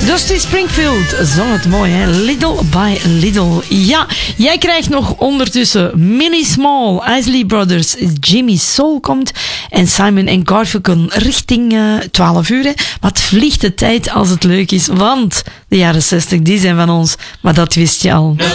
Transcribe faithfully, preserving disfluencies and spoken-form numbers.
Dusty Springfield zong het mooi, hè? Little by Little. Ja, jij krijgt nog ondertussen Mini Small, Isley Brothers, Jimmy Soul komt en Simon en Garfunkel richting uh, twaalf uur. Hè? Wat vliegt de tijd als het leuk is, want de jaren zestig die zijn van ons, maar dat wist je al. No